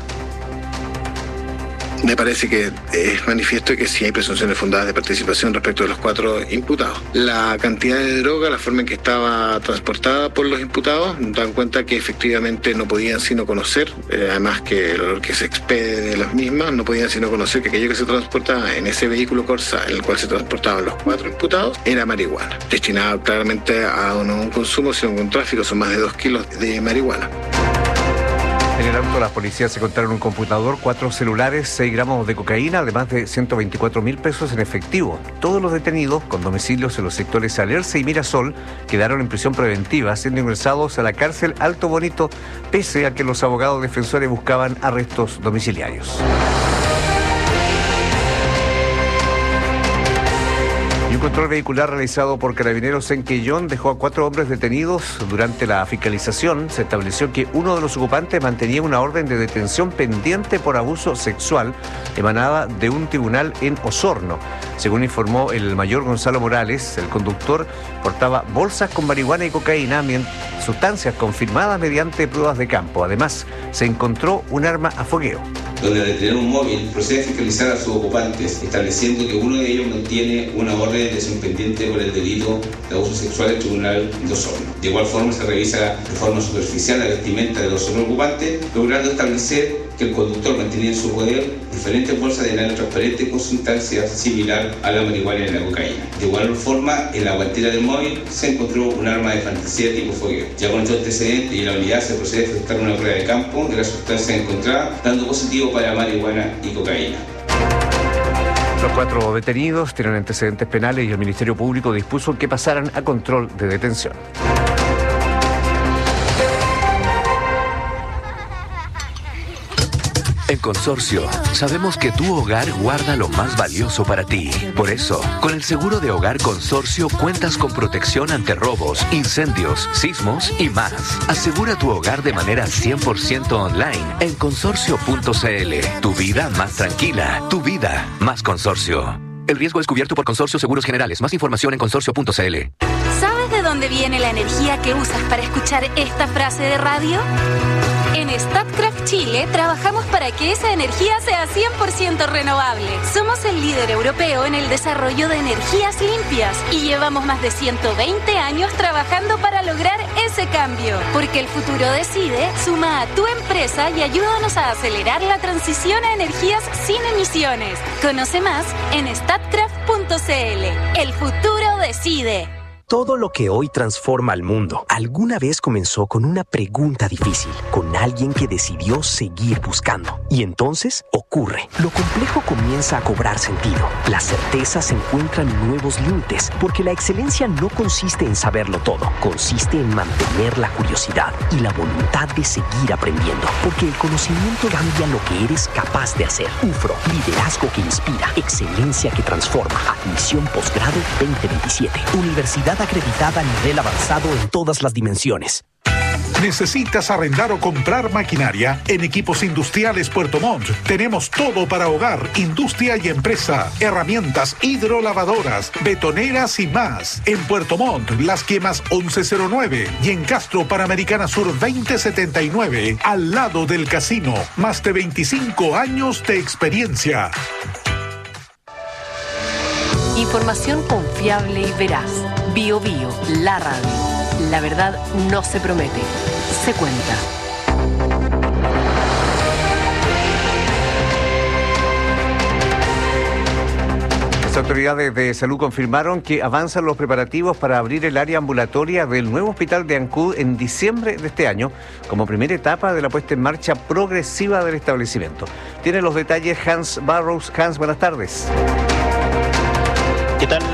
[SPEAKER 13] Me parece que es manifiesto que sí hay presunciones fundadas de participación respecto de los 4 imputados. La cantidad de droga, la forma en que estaba transportada por los imputados, dan cuenta que efectivamente no podían sino conocer, además que el olor que se expede de las mismas, no podían sino conocer que aquello que se transportaba en ese vehículo Corsa, en el cual se transportaban los 4 imputados, era marihuana, destinada claramente a no un consumo, sino a un tráfico. Son más de 2 kilos de marihuana.
[SPEAKER 22] En el auto, las policías encontraron un computador, 4 celulares, 6 gramos de cocaína, además de 124.000 pesos en efectivo. Todos los detenidos, con domicilios en los sectores Alerce y Mirasol, quedaron en prisión preventiva, siendo ingresados a la cárcel Alto Bonito, pese a que los abogados defensores buscaban arrestos domiciliarios. Y un control vehicular realizado por carabineros en Quellón dejó a 4 hombres detenidos. Durante la fiscalización se estableció que uno de los ocupantes mantenía una orden de detención pendiente por abuso sexual emanada de un tribunal en Osorno. Según informó el mayor Gonzalo Morales, el conductor portaba bolsas con marihuana y cocaína, sustancias confirmadas mediante pruebas de campo. Además, se encontró un arma a fogueo.
[SPEAKER 15] Donde al detener un móvil procede a fiscalizar a sus ocupantes, estableciendo que uno de ellos mantiene una orden de detención pendiente por el delito de abuso sexual del Tribunal de Osorno. De igual forma se revisa de forma superficial la vestimenta de los ocupantes, logrando establecer que el conductor mantenía en su poder diferentes bolsas de nano transparente con sustancias similar a la marihuana y la cocaína. De igual forma, en la guantera del móvil se encontró un arma de fantasía tipo fogueo. Ya con estos antecedentes y la unidad se procede a efectuar una prueba de campo de las sustancias encontradas, dando positivo para marihuana y cocaína.
[SPEAKER 22] Los 4 detenidos tienen antecedentes penales y el Ministerio Público dispuso que pasaran a control de detención.
[SPEAKER 16] En Consorcio, sabemos que tu hogar guarda lo más valioso para ti. Por eso, con el seguro de hogar Consorcio cuentas con protección ante robos, incendios, sismos y más. Asegura tu hogar de manera 100% online en consorcio.cl. Tu vida más tranquila, tu vida más Consorcio. El riesgo es cubierto por Consorcio Seguros Generales. Más información en consorcio.cl.
[SPEAKER 24] ¿Sabes de dónde viene la energía que usas para escuchar esta frase de radio? En Statkraft Chile trabajamos para que esa energía sea 100% renovable. Somos el líder europeo en el desarrollo de energías limpias y llevamos más de 120 años trabajando para lograr ese cambio. Porque el futuro decide, suma a tu empresa y ayúdanos a acelerar la transición a energías sin emisiones. Conoce más en statkraft.cl. El futuro decide.
[SPEAKER 21] Todo lo que hoy transforma al mundo alguna vez comenzó con una pregunta difícil, con alguien que decidió seguir buscando. Y entonces ocurre. Lo complejo comienza a cobrar sentido. Las certezas encuentran nuevos límites, porque la excelencia no consiste en saberlo todo, consiste en mantener la curiosidad y la voluntad de seguir aprendiendo, porque el conocimiento cambia lo que eres capaz de hacer. UFRO, liderazgo que inspira, excelencia que transforma. Admisión posgrado 2027. Universidad acreditada a nivel avanzado en todas las dimensiones.
[SPEAKER 5] ¿Necesitas arrendar o comprar maquinaria? En Equipos Industriales Puerto Montt tenemos todo para hogar, industria y empresa. Herramientas hidrolavadoras, betoneras y más. En Puerto Montt, Las Quemas 1109 y en Castro Panamericana Sur 2079, al lado del casino. Más de 25 años de experiencia.
[SPEAKER 4] Información confiable y veraz. Bio Bio, la radio. La verdad no se promete, se cuenta.
[SPEAKER 22] Las autoridades de salud confirmaron que avanzan los preparativos para abrir el área ambulatoria del nuevo hospital de Ancud en diciembre de este año, como primera etapa de la puesta en marcha progresiva del establecimiento. Tiene los detalles Hans Barrows. Hans, buenas tardes.
[SPEAKER 25] ¿Qué tal,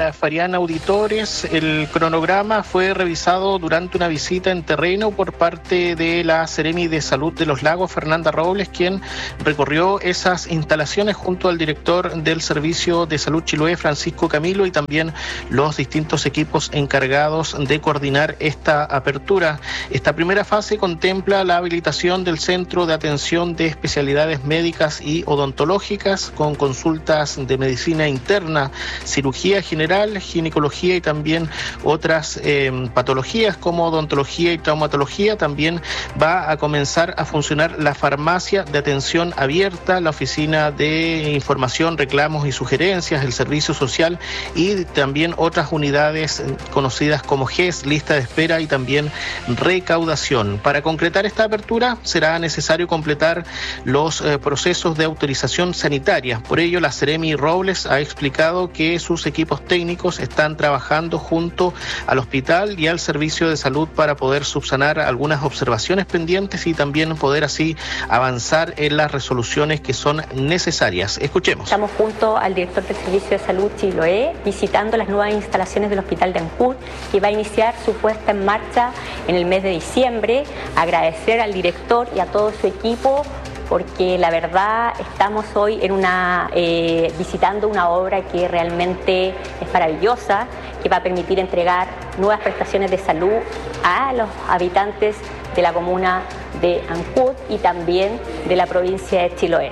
[SPEAKER 14] día, Farián, auditores. El cronograma fue revisado durante una visita en terreno por parte de la Seremi de Salud de Los Lagos, Fernanda Robles, quien recorrió esas instalaciones junto al director del Servicio de Salud Chiloé, Francisco Camilo, y también los distintos equipos encargados de coordinar esta apertura. Esta primera fase contempla la habilitación del Centro de Atención de Especialidades Médicas y Odontológicas, con consultas de medicina interna, cirugía general, ginecología y también otras patologías como odontología y traumatología. También va a comenzar a funcionar la farmacia de atención abierta, la oficina de información, reclamos y sugerencias, el servicio social y también otras unidades conocidas como GES, lista de espera y también recaudación. Para concretar esta apertura será necesario completar los procesos de autorización sanitaria. Por ello, la Seremi Robles ha explicado que sus equipos técnicos están trabajando junto al hospital y al servicio de salud para poder subsanar algunas observaciones pendientes y también poder así avanzar en las resoluciones que son necesarias. Escuchemos.
[SPEAKER 17] Estamos junto al director del Servicio de Salud Chiloé visitando las nuevas instalaciones del Hospital de Ancud, que va a iniciar su puesta en marcha en el mes de diciembre. Agradecer al director y a todo su equipo, porque la verdad estamos hoy en visitando una obra que realmente es maravillosa, que va a permitir entregar nuevas prestaciones de salud a los habitantes de la comuna de Ancud y también de la provincia de Chiloé.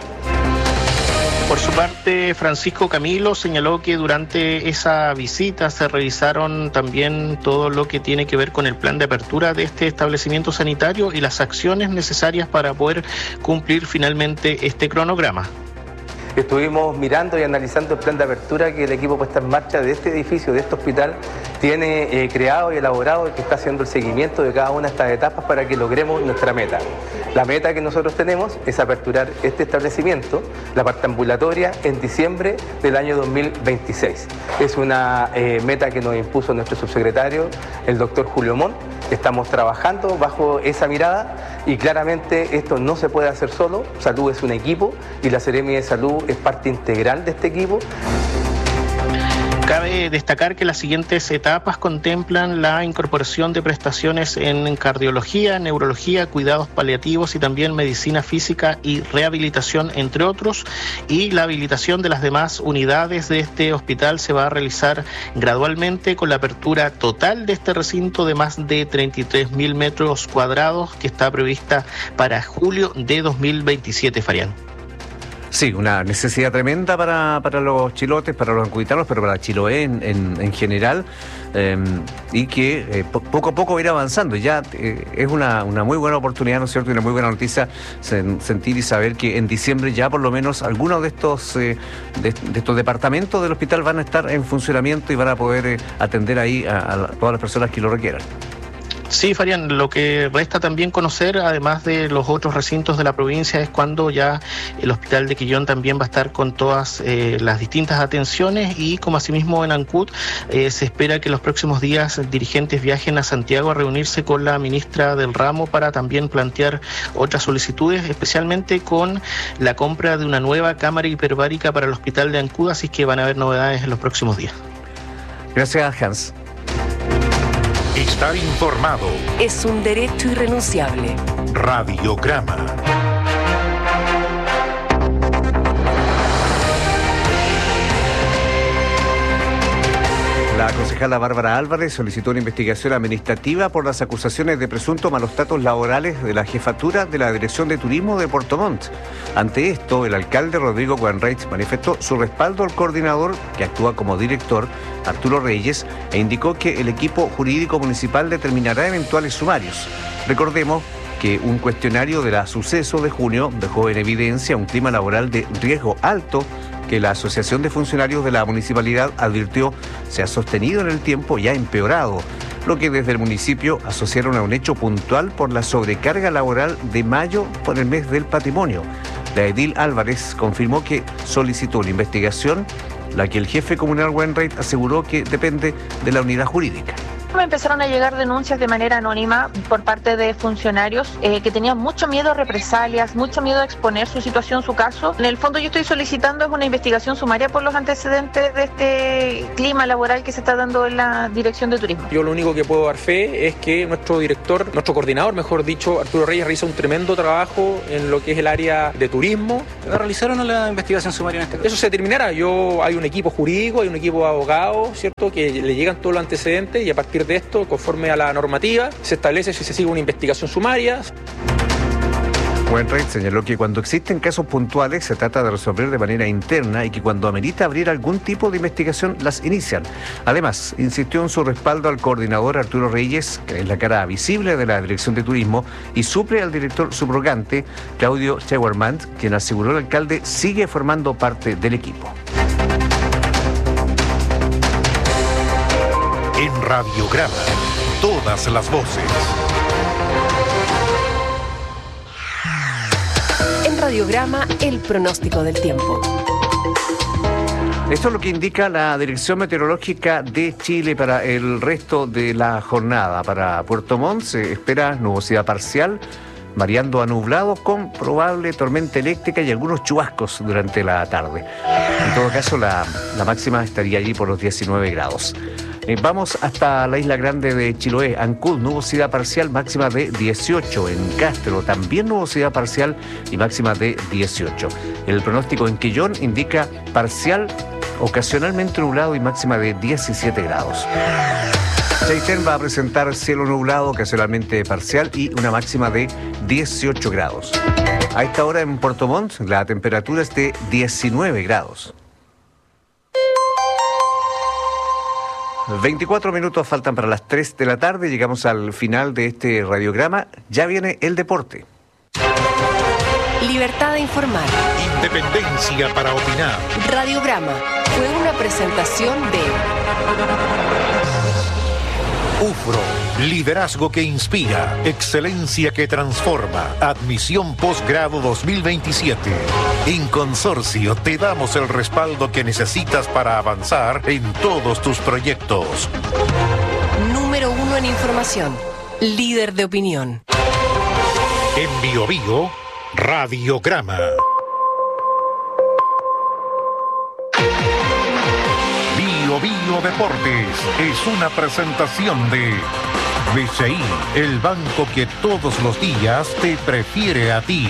[SPEAKER 14] Por su parte, Francisco Camilo señaló que durante esa visita se revisaron también todo lo que tiene que ver con el plan de apertura de este establecimiento sanitario y las acciones necesarias para poder cumplir finalmente este cronograma.
[SPEAKER 18] Estuvimos mirando y analizando el plan de apertura que el equipo puesta en marcha de este edificio, de este hospital, tiene creado y elaborado, y que está haciendo el seguimiento de cada una de estas etapas para que logremos nuestra meta. La meta que nosotros tenemos es aperturar este establecimiento, la parte ambulatoria, en diciembre del año 2026. Es una meta que nos impuso nuestro subsecretario, el doctor Julio Montt. Estamos trabajando bajo esa mirada y claramente esto no se puede hacer solo. Salud es un equipo y la Seremi de Salud es parte integral de este equipo.
[SPEAKER 14] Cabe destacar que las siguientes etapas contemplan la incorporación de prestaciones en cardiología, neurología, cuidados paliativos y también medicina física y rehabilitación, entre otros, y la habilitación de las demás unidades de este hospital se va a realizar gradualmente con la apertura total de este recinto de más de 33.000 metros cuadrados que está prevista para julio de 2027, Farián.
[SPEAKER 22] Sí, una necesidad tremenda para los chilotes, para los ancuditanos, pero para Chiloé en general, y que poco a poco va a ir avanzando. Ya es una muy buena oportunidad, ¿no es cierto?, y una muy buena noticia sentir y saber que en diciembre ya por lo menos algunos de estos departamentos del hospital van a estar en funcionamiento y van a poder atender ahí a todas las personas que lo requieran.
[SPEAKER 14] Sí, Farián, lo que resta también conocer, además de los otros recintos de la provincia, es cuando ya el Hospital de Quillón también va a estar con todas las distintas atenciones, y como asimismo en Ancud se espera que en los próximos días dirigentes viajen a Santiago a reunirse con la ministra del ramo para también plantear otras solicitudes, especialmente con la compra de una nueva cámara hiperbárica para el Hospital de Ancud, así que van a haber novedades en los próximos días.
[SPEAKER 22] Gracias, Hans.
[SPEAKER 5] Estar informado
[SPEAKER 4] es un derecho irrenunciable.
[SPEAKER 5] Radiograma.
[SPEAKER 22] La concejala Bárbara Álvarez solicitó una investigación administrativa por las acusaciones de presuntos malos tratos laborales de la jefatura de la Dirección de Turismo de Puerto Montt. Ante esto, el alcalde Rodrigo Wainwright manifestó su respaldo al coordinador, que actúa como director, Arturo Reyes, e indicó que el equipo jurídico municipal determinará eventuales sumarios. Recordemos que un cuestionario de la Suceso de junio dejó en evidencia un clima laboral de riesgo alto que la Asociación de Funcionarios de la Municipalidad advirtió se ha sostenido en el tiempo y ha empeorado, lo que desde el municipio asociaron a un hecho puntual por la sobrecarga laboral de mayo por el mes del patrimonio. La edil Álvarez confirmó que solicitó una investigación, la que el jefe comunal Wainwright aseguró que depende de la unidad jurídica.
[SPEAKER 2] Me empezaron a llegar denuncias de manera anónima por parte de funcionarios que tenían mucho miedo a represalias, mucho miedo a exponer su situación, su caso. En el fondo yo estoy solicitando es una investigación sumaria por los antecedentes de este clima laboral que se está dando en la Dirección de Turismo.
[SPEAKER 12] Yo lo único que puedo dar fe es que nuestro director, nuestro coordinador, mejor dicho, Arturo Reyes, realiza un tremendo trabajo en lo que es el área de turismo.
[SPEAKER 19] ¿Realizaron la investigación sumaria en este caso?
[SPEAKER 12] Eso se terminará. Hay un equipo jurídico, hay un equipo de abogados, ¿cierto?, que le llegan todos los antecedentes y a partir de esto, conforme a la normativa, se establece si se sigue una investigación sumaria.
[SPEAKER 22] Wainwright señaló que cuando existen casos puntuales se trata de resolver de manera interna y que cuando amerita abrir algún tipo de investigación las inician. Además, insistió en su respaldo al coordinador Arturo Reyes, que es la cara visible de la Dirección de Turismo, y suple al director subrogante Claudio Scheuermann, quien aseguró el alcalde sigue formando parte del equipo.
[SPEAKER 5] En Radiograma, todas las voces.
[SPEAKER 4] En Radiograma, el pronóstico del tiempo.
[SPEAKER 22] Esto es lo que indica la Dirección Meteorológica de Chile para el resto de la jornada. Para Puerto Montt se espera nubosidad parcial, variando a nublado con probable tormenta eléctrica y algunos chubascos durante la tarde. En todo caso, la máxima estaría allí por los 19 grados. Vamos hasta la isla grande de Chiloé, Ancud, nubosidad parcial, máxima de 18. En Castro, también nubosidad parcial y máxima de 18. El pronóstico en Quillón indica parcial, ocasionalmente nublado y máxima de 17 grados. Chaitén va a presentar cielo nublado, ocasionalmente parcial y una máxima de 18 grados. A esta hora en Puerto Montt la temperatura es de 19 grados. 24 minutos faltan para las 3 de la tarde. Llegamos al final de este radiograma. Ya viene el deporte.
[SPEAKER 4] Libertad de informar.
[SPEAKER 5] Independencia para opinar.
[SPEAKER 4] Radiograma fue una presentación de
[SPEAKER 5] UFRO, liderazgo que inspira, excelencia que transforma, admisión posgrado 2027. En Consorcio te damos el respaldo que necesitas para avanzar en todos tus proyectos.
[SPEAKER 4] Número 1 en información, líder de opinión.
[SPEAKER 5] En Bio Bio, Radiograma. Bio Bio Deportes es una presentación de BCI, el banco que todos los días te prefiere a ti.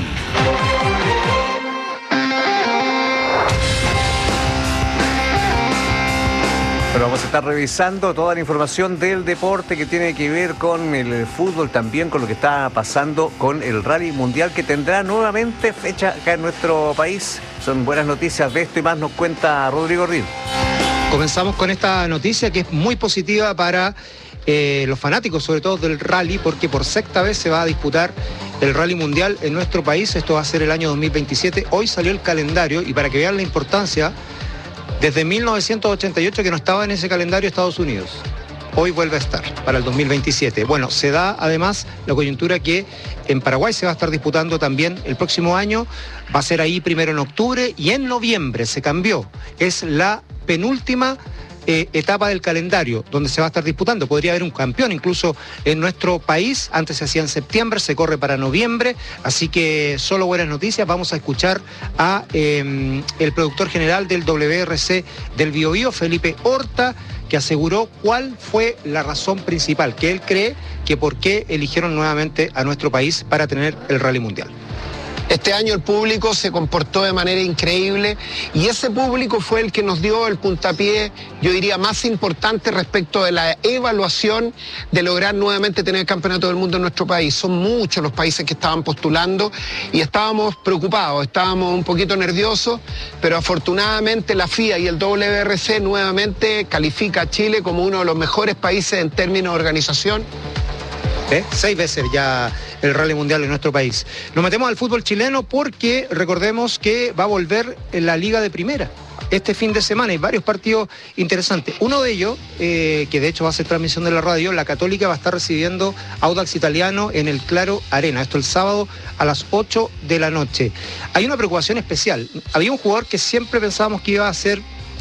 [SPEAKER 22] Pero vamos a estar revisando toda la información del deporte que tiene que ver con el fútbol, también con lo que está pasando con el Rally Mundial, que tendrá nuevamente fecha acá en nuestro país. Son buenas noticias, de esto y más nos cuenta Rodrigo Ríos.
[SPEAKER 23] Comenzamos con esta noticia que es muy positiva para los fanáticos, sobre todo del rally, porque por sexta vez se va a disputar el Rally Mundial en nuestro país. Esto va a ser el año 2027. Hoy salió el calendario y para que vean la importancia, desde 1988 que no estaba en ese calendario Estados Unidos. Hoy vuelve a estar para el 2027. Bueno, se da además la coyuntura que en Paraguay se va a estar disputando también el próximo año. Va a ser ahí primero en octubre y en noviembre se cambió. Es la penúltima etapa del calendario donde se va a estar disputando. Podría haber un campeón incluso en nuestro país. Antes se hacía en septiembre, se corre para noviembre, así que solo buenas noticias. Vamos a escuchar a el productor general del WRC del Bio Bio, Felipe Horta, que aseguró cuál fue la razón principal que él cree que por qué eligieron nuevamente a nuestro país para tener el Rally Mundial.
[SPEAKER 25] Este año el público se comportó de manera increíble y ese público fue el que nos dio el puntapié, yo diría, más importante respecto de la evaluación de lograr nuevamente tener el Campeonato del Mundo en nuestro país. Son muchos los países que estaban postulando y estábamos preocupados, estábamos un poquito nerviosos, pero afortunadamente la FIA y el WRC nuevamente califica a Chile como uno de los mejores países en términos de organización.
[SPEAKER 23] 6 veces ya el Rally Mundial en nuestro país. Nos metemos al fútbol chileno porque recordemos que va a volver en la Liga de Primera este fin de semana. Hay varios partidos interesantes. Uno de ellos, que de hecho va a ser transmisión de la radio, la Católica va a estar recibiendo Audax Italiano en el Claro Arena. Esto el sábado a las 8 de la noche. Hay una preocupación especial. Había un jugador que siempre pensábamos que iba a ser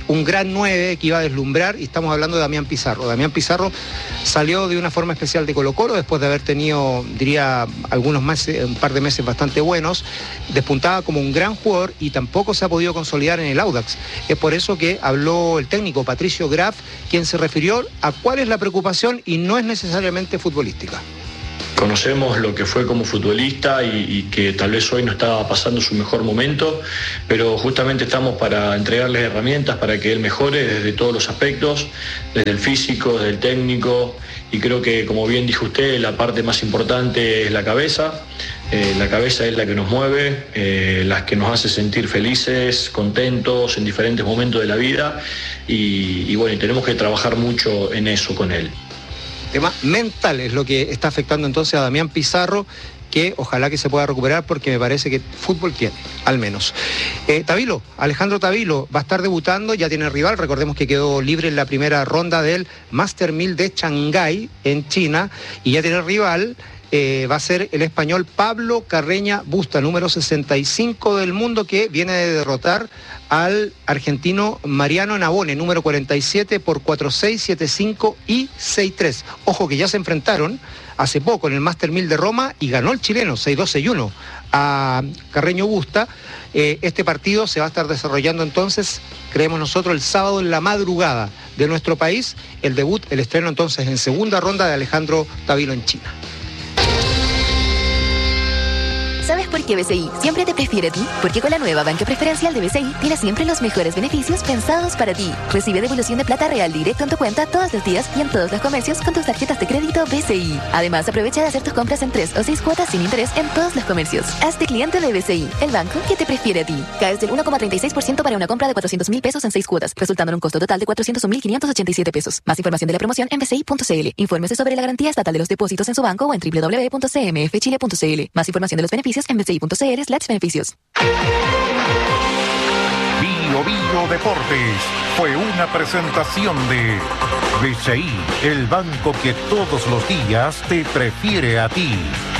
[SPEAKER 23] un gran 9 que iba a deslumbrar, y estamos hablando de Damián Pizarro. Damián Pizarro salió de una forma especial de Colo-Colo después de haber tenido, diría, algunos meses, un par de meses bastante buenos. Despuntaba como un gran jugador y tampoco se ha podido consolidar en el Audax. Es por eso que habló el técnico Patricio Graf, quien se refirió a cuál es la preocupación y no es necesariamente futbolística.
[SPEAKER 3] Conocemos lo que fue como futbolista y que tal vez hoy no estaba pasando su mejor momento, pero justamente estamos para entregarles herramientas para que él mejore desde todos los aspectos, desde el físico, desde el técnico, y creo que, como bien dijo usted, la parte más importante es la cabeza. La cabeza es la que nos mueve, la que nos hace sentir felices, contentos en diferentes momentos de la vida, y bueno, tenemos que trabajar mucho en eso con él.
[SPEAKER 23] Tema mental es lo que está afectando entonces a Damián Pizarro, que ojalá que se pueda recuperar, porque me parece que fútbol tiene, al menos. Tavilo, Alejandro Tavilo va a estar debutando, ya tiene rival, recordemos que quedó libre en la primera ronda del Master 1000 de Shanghái, en China, y ya tiene rival. Va a ser el español Pablo Carreño Busta, número 65 del mundo, que viene de derrotar al argentino Mariano Navone, número 47, por 4-6, 7-5 y 6-3. Ojo que ya se enfrentaron hace poco en el Master 1000 de Roma y ganó el chileno 6-2, 6-1 a Carreño Busta. Este partido se va a estar desarrollando entonces, creemos nosotros, el sábado en la madrugada de nuestro país. El debut, el estreno entonces en segunda ronda de Alejandro Tavilo en China.
[SPEAKER 9] ¿Sabes por qué BCI siempre te prefiere a ti? Porque con la nueva banca preferencial de BCI tienes siempre los mejores beneficios pensados para ti. Recibe devolución de plata real directo en tu cuenta todos los días y en todos los comercios con tus tarjetas de crédito BCI. Además, aprovecha de hacer tus compras en 3 o 6 cuotas sin interés en todos los comercios. Hazte cliente de BCI, el banco que te prefiere a ti. Caes del 1,36% para una compra de 400.000 pesos en 6 cuotas, resultando en un costo total de 401.587 pesos. Más información de la promoción en bci.cl. Infórmese sobre la garantía estatal de los depósitos en su banco o en www.cmfchile.cl. Más información de los beneficios en bci.cl/beneficios.
[SPEAKER 5] Bio Deportes fue una presentación de BCI, el banco que todos los días te prefiere a ti.